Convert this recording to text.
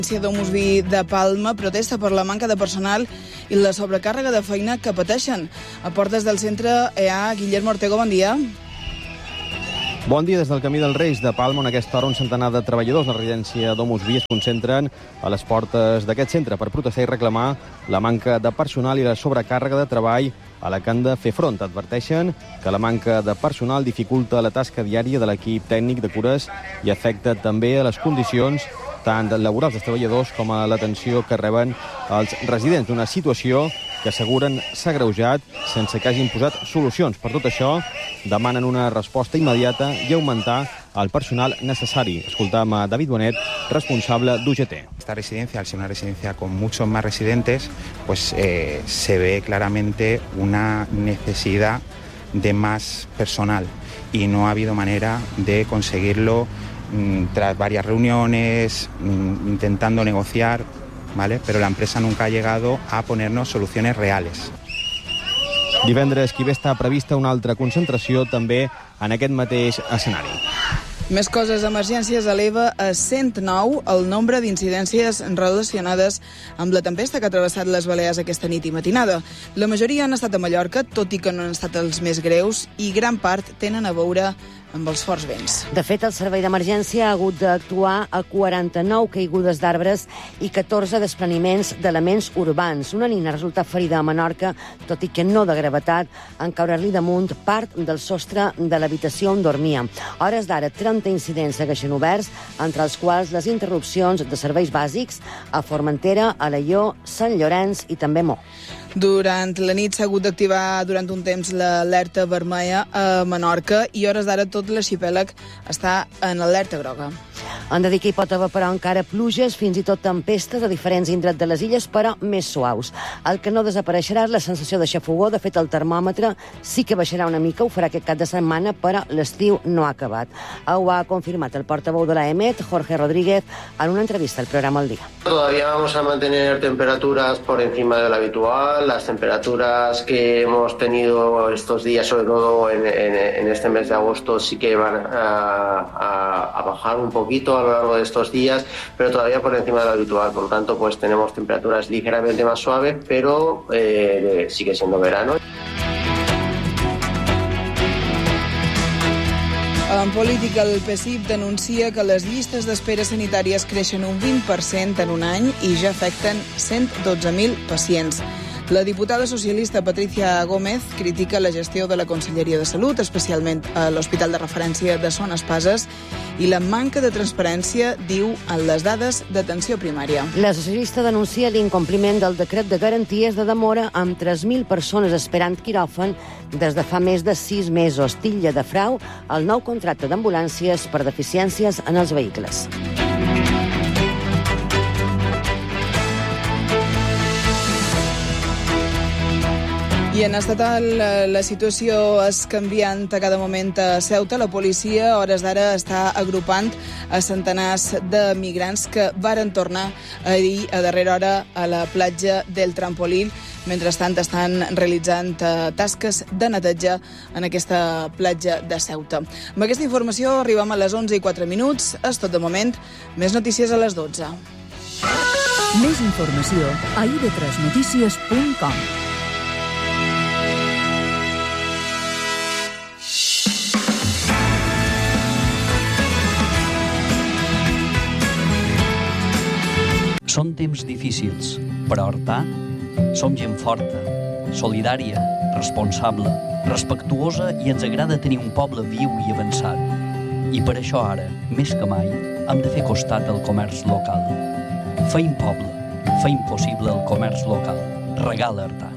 Domusvi de Palma protesta per la manca de personal i la sobrecàrrega de feina que pateixen. A portes del centre Guillermo Ortego, bon dia. Bon dia. Des del Camí dels Reis de Palma, on a aquesta hora un centenar de treballadors de la residència Domusvi es concentren a les portes d'aquest centre per protestar i reclamar la manca de personal i la sobrecàrrega de treball a la que han de fer front. Adverteixen que la manca de personal dificulta la tasca diària de l'equip tècnic de cures i afecta també a les condicions tant laborals dels treballadors com a l'atenció que reben els residents. Una situació que asseguren s'ha agreujat sense que hagin posat solucions. Per tot això, demanen una resposta immediata i augmentar el personal necessari. Escoltam a David Bonet, responsable d'UGT. Esta residencia, al ser una residencia con muchos más residentes, pues se ve claramente una necesidad de más personal y no ha habido manera de conseguirlo tras varias reuniones, intentando negociar, ¿vale? Pero la empresa nunca ha llegado a ponernos soluciones reales. Divendres que ve està prevista una altra concentració també en aquest mateix escenari. Més coses. Emergències eleva a 109 el nombre d'incidències relacionades amb la tempesta que ha travessat les Balears aquesta nit i matinada. La majoria han estat a Mallorca, tot i que no han estat els més greus, i gran part tenen a veure amb els forts vents. De fet, el servei d'emergència ha hagut d'actuar a 49 caigudes d'arbres i 14 despreniments d'elements urbans. Una nina resulta ferida a Menorca, tot i que no de gravetat, en caure-li damunt part del sostre de l'habitació on dormia. A hores d'ara, 30 incidents segueixen oberts, entre els quals les interrupcions de serveis bàsics a Formentera, Alaior, Sant Llorenç i també Mo. Durant la nit s'ha hagut d'activar durant un temps l'alerta vermella a Menorca i a hores d'ara tot l'arxipèlag està en alerta groga. Han de dir que hi pot haver, però, encara pluges, fins i tot tempestes a diferents indrets de les illes, però més suaus. El que no desapareixerà és la sensació de xafogor. De fet, el termòmetre sí que baixarà una mica, ho farà aquest cap de setmana, però l'estiu no ha acabat. Ho ha confirmat el portaveu de l'AEMET, Jorge Rodríguez, en una entrevista al programa El Día. Todavía vamos a mantener temperaturas por encima de lo habitual. Las temperaturas que hemos tenido estos días, sobre todo en este mes de agosto, sí que van a bajar un poquito a lo largo de estos días, pero todavía por encima de lo habitual. Por lo tanto, pues tenemos temperaturas ligeramente más suaves, pero sigue siendo verano. En política, el PSIP denuncia que les llistes d'espera sanitàries creixen un 20% en un any i ja afecten 112.000 pacients. La diputada socialista Patricia Gómez critica la gestió de la Conselleria de Salut, especialment a l'Hospital de Referència de Son Espases, i la manca de transparència, diu, en les dades d'atenció primària. La socialista denuncia l'incompliment del decret de garanties de demora amb 3.000 persones esperant quiròfan des de fa més de 6 mesos. Titlla de frau el nou contracte d'ambulàncies per deficiències en els vehicles. I en estatal, la situació és canviant a cada moment a Ceuta. La policia, a hores d'ara, està agrupant a centenars de migrants que varen tornar ahir a darrera hora a la platja del Trampolí. Mentrestant, estan realitzant tasques de neteja en aquesta platja de Ceuta. Amb aquesta informació arribem a les 11:04. És tot de moment. Més notícies a les 12. Més informació a ib3notícies.com. Són temps difícils, però Artà som gent forta, solidària, responsable, respectuosa i ens agrada tenir un poble viu i avançat. I per això ara, més que mai, hem de fer costat al comerç local. Feim poble, feim possible el comerç local. Regala Artà.